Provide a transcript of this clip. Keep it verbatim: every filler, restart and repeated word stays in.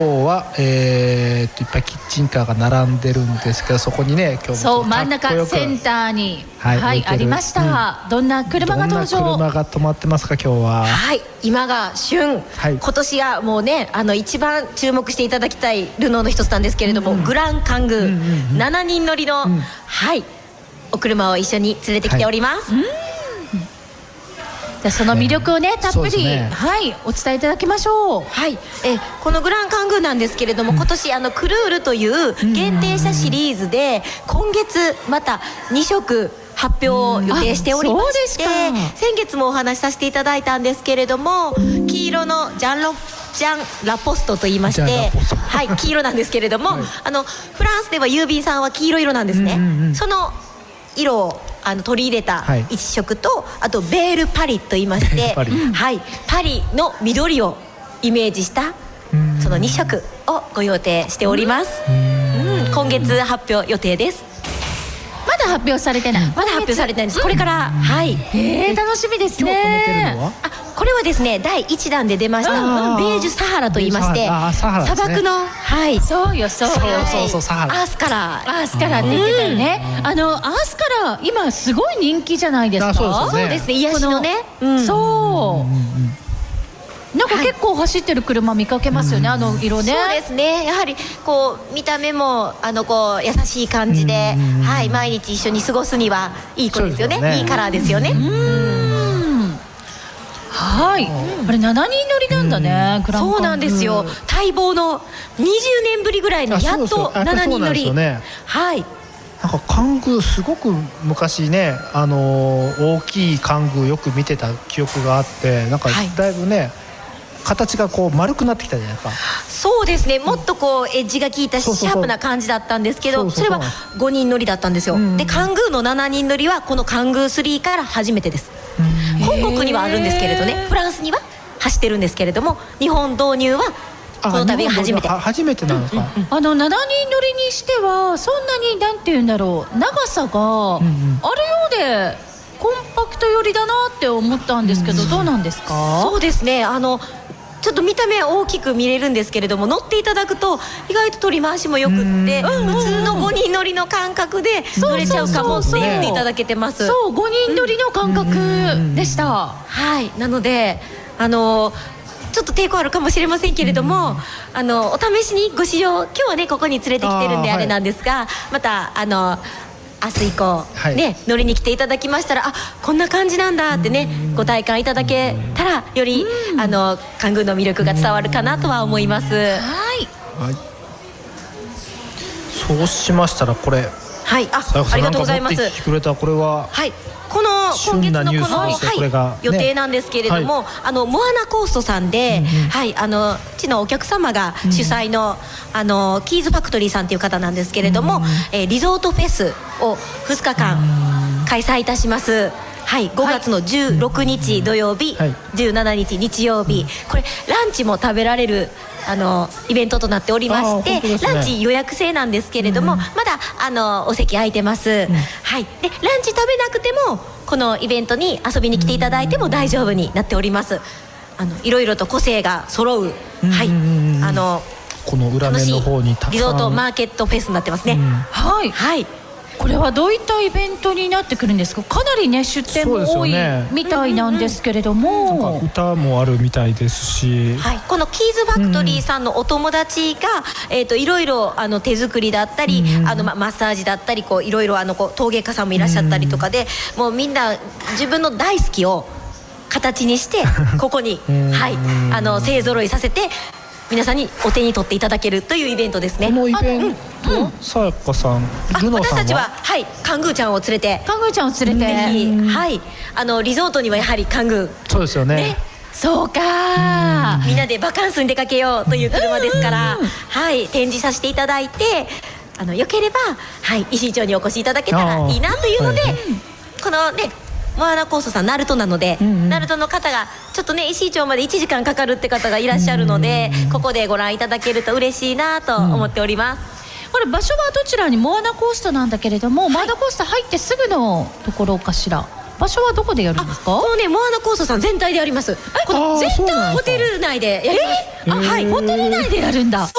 今日は、えー、っといっぱいキッチンカーが並んでるんですけど、そこにね、今日もそう真ん中センターに、 はいはい、ありました、うん、どんな車が登場。 どんな車が止まってますか今日は。 はい、今が旬、はい、今年がもうね、あの一番注目していただきたいルノーの一つなんですけれども、うん、グランカングー、うんうんうん、ななにん乗りの、うん、はいお車を一緒に連れてきております、はい、うん、 じゃその魅力をね、たっぷり、ね、はい、お伝えいただきましょう。 はい、えこのグランカングーなんですけれども、うん、今年あのクルールという限定車シリーズで今月またに色発表を予定しておりまして、先月もお話しさせていただいたんですけれども、黄色のジャンロジャンラポストと言いまして、はい、黄色なんですけれども、はい、あのフランスでは郵便さんは黄色色なんですね、うんうんうん、その色をあの取り入れた一色と、はい、あとベールパリと言いましてパリ、はい、パリの緑をイメージしたそのに色をご予定しております。うん、今月発表予定です。 まだ発表されてない、 まだ発表されてないんです、これから、はい、 えー、楽しみですね。 今日止めてるのは、 あ、これはですねだいいちだんで出ました、うん、ベージュサハラと言いまして、砂漠の、はい、 そうよそうよ、 そうそうサハラ、 アースカラー、 アースカラーって言ってたよね。あのアースカラー今すごい人気じゃないですか。 そうですね、癒しのね、 そうなんか結構走ってる車見かけますよね、はい、あの色ね。 そうですね、やはりこう見た目もあのこう優しい感じで、はい、毎日一緒に過ごすにはいい子ですよね、ね、いいカラーですよね。うん、 はい、あれななにん乗りなんだね、グランカングー。 そうなんですよ、待望のにじゅうねんぶりぐらいのやっとななにん乗り、ね、はい。 なんかカングーすごく昔ね、あのー、大きいカングーよく見てた記憶があって、なんかだいぶね、はい、形がこう丸くなってきたじゃないですか。 そうですね、もっとこうエッジが効いたシャープな感じだったんですけど、それはごにん乗りだったんですよ。でカングーのななにん乗りはこのカングースリーから初めてです。本国にはあるんですけれどね、フランスには走ってるんですけれども、日本導入はこの度が初めて。 初めてなんですか。 うんうん、あのななにん乗りにしてはそんなになんていうんだろう、長さがあるようでコンパクト寄りだなって思ったんですけど、うん、どうなんですか。 そうですね、あのちょっと見た目は大きく見れるんですけれども、乗っていただくと意外と取り回しもよくって、普通のごにん乗りの感覚で乗れちゃうかもって言っていただけてます。 そう、ごにん乗りの感覚でした。 はい、なのであのちょっと抵抗あるかもしれませんけれども、あのお試しにご試乗、今日はねここに連れてきてるんであれなんですが、はい、またあの明日以降、はい、ね、乗りに来ていただきましたら、あ、こんな感じなんだってね、ご体感いただけたらよりあのカングーの魅力が伝わるかなとは思います。はい、 はい、そうしましたらこれ、 はい、あ、ありがとうございます。 持ってきてくれたこれは、 はい、この今月のこの、はい、予定なんですけれども、はい、あのモアナコーストさんで、うんうん、はい、あのうちのお客様が主催の、うん、あのキーズファクトリーさんという方なんですけれども、うん、えー、リゾートフェスをふつかかん開催いたします。はい、ごがつのじゅうろくにち土曜日、はい、じゅうしちにち日曜日、これランチも食べられるあのイベントとなっておりまして、ね、ランチ予約制なんですけれども、うん、まだあのお席空いてます、うん、はい、でランチ食べなくてもこのイベントに遊びに来ていただいても大丈夫になっております。あのいろいろと個性が揃う、うん、はい、あのこの裏面の方にたくさんリゾートマーケットフェスになってますね、うん、 はい、はい。これはどういったイベントになってくるんですか。かなりね出店も多いみたいなんですけれども、 なんか歌もあるみたいですし、 はい、このキーズファクトリーさんのお友達が、うん、えーといろいろあの手作りだったり、うん、あのまマッサージだったり、こういろいろあのこう陶芸家さんもいらっしゃったりとかで、うん、もうみんな自分の大好きを形にしてここに、はい、あの勢ぞろいさせて皆さんにお手に取っていただけるというイベントですね。 このイベント、さやかさん、ルノさんは、私たちは、はい、カングーちゃんを連れて、 カングーちゃんを連れて、 ぜひ、はい、あのリゾートにはやはりカングー、そうですよね。ね、 そうか、 みんなでバカンスに出かけようという車ですから、はい、展示させていただいて、あのよければ、はい、石井町にお越しいただけたらいいなというので、はい、このね。モアナコーストさんナルトなので、うんうん、ナルトの方がちょっとね石井町までいちじかんかかるって方がいらっしゃるので、ここでご覧いただけると嬉しいなと思っております、 うん、これ場所はどちらに、モアナコーストなんだけれども、はい、モアナコースト入ってすぐのところかしら。 場所はどこでやるんですか？ このねモアナコーストさん全体でやります。この全体ホテル内でやります。 はい、ホテル内でやるんだ。